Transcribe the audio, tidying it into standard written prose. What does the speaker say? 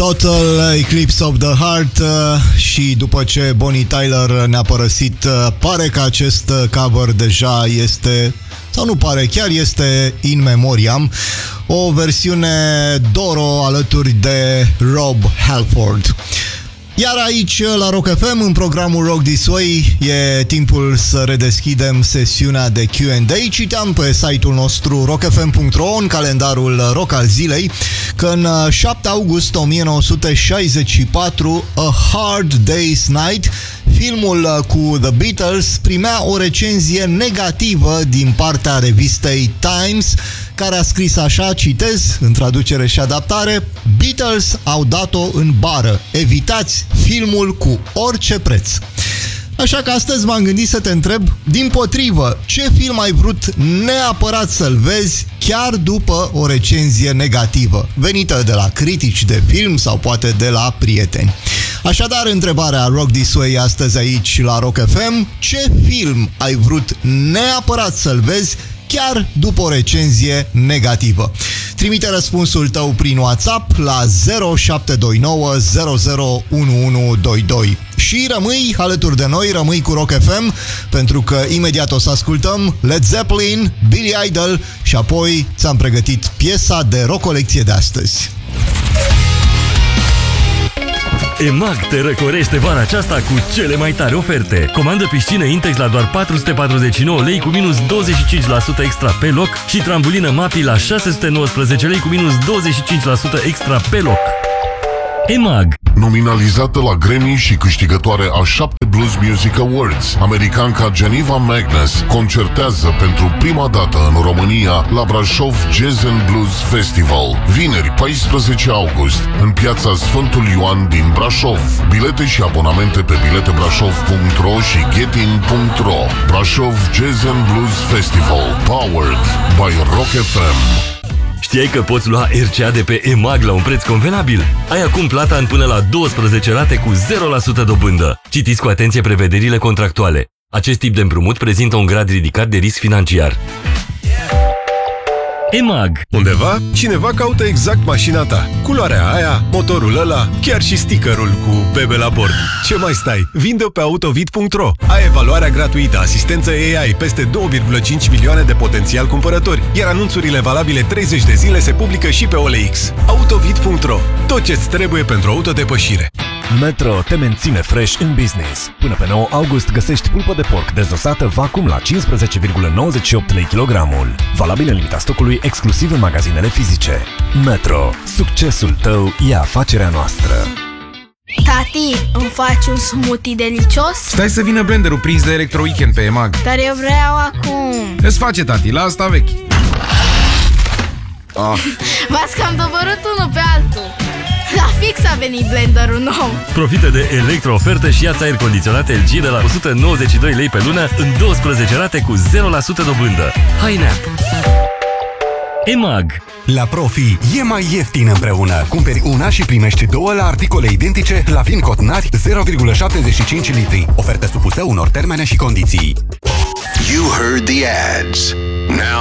Total Eclipse of the Heart și după ce Bonnie Tyler ne-a părăsit, pare că acest cover deja este, sau nu pare, chiar este in memoriam, o versiune Doro alături de Rob Halford. Iar aici, la Rock FM, în programul Rock This Way, e timpul să redeschidem sesiunea de Q&A. Citeam pe site-ul nostru rockfm.ro, în calendarul Rock al zilei, că în 7 august 1964, A Hard Day's Night, filmul cu The Beatles, primea o recenzie negativă din partea revistei Times, care a scris așa, citez, în traducere și adaptare: Beatles au dat-o în bară. Evitați filmul cu orice preț. Așa că astăzi m-am gândit să te întreb, dimpotrivă, ce film ai vrut neapărat să-l vezi chiar după o recenzie negativă, venită de la critici de film sau poate de la prieteni. Așadar, întrebarea Rock This Way astăzi aici la Rock FM: ce film ai vrut neapărat să-l vezi chiar după o recenzie negativă? Trimite răspunsul tău prin WhatsApp la 0729 001122 și rămâi alături de noi, rămâi cu Rock FM, pentru că imediat o să ascultăm Led Zeppelin, Billy Idol și apoi ți-am pregătit piesa de rock colecție de astăzi. EMAG te răcorește vara aceasta cu cele mai tare oferte. Comandă piscină Intex la doar 449 lei cu minus 25% extra pe loc și trambulină MAPI la 619 lei cu minus 25% extra pe loc. EMAG. Nominalizată la Grammy și câștigătoare a 7 Blues Music Awards, americanca Geneva Magnus concertează pentru prima dată în România la Brașov Jazz and Blues Festival, vineri 14 august, în piața Sfântul Ioan din Brașov. Bilete și abonamente pe biletebrașov.ro și getin.ro. Brașov Jazz and Blues Festival, powered by Rock FM. Știai că poți lua RCA de pe EMAG la un preț convenabil? Ai acum plata în până la 12 rate cu 0% dobândă. Citiți cu atenție prevederile contractuale. Acest tip de împrumut prezintă un grad ridicat de risc financiar. EMAG. Undeva, cineva caută exact mașina ta. Culoarea aia, motorul ăla, chiar și stickerul cu bebe la bord. Ce mai stai? Vinde-o pe autovid.ro. Ai evaluarea gratuită, asistență AI, peste 2,5 milioane de potențial cumpărători, iar anunțurile valabile 30 de zile se publică și pe OLX. Autovid.ro. Tot ce-ți trebuie pentru autodepășire. Metro te menține fresh în business. Până pe 9 august găsești pulpă de porc dezosată vacuum la 15,98 lei kilogramul. Valabil în limita stocului exclusiv în magazinele fizice. Metro. Succesul tău e afacerea noastră. Tati, îmi faci un smoothie delicios? Stai să vină blenderul prins de Electro Weekend pe EMAG. Dar eu vreau acum. Îți face, tati, la asta vechi. V-ați cam dobărât unul pe altul. La fix a venit blenderul nou. Profită de electro-ofertă și ia-ți aer condiționat LG de la 192 lei pe lună în 12 rate cu 0% dobândă. Hai neap! EMAG. La Profi e mai ieftin împreună. Cumperi una și primești două la articole identice la vin cotnari 0,75 litri. Ofertă supusă unor termene și condiții. You heard the ads.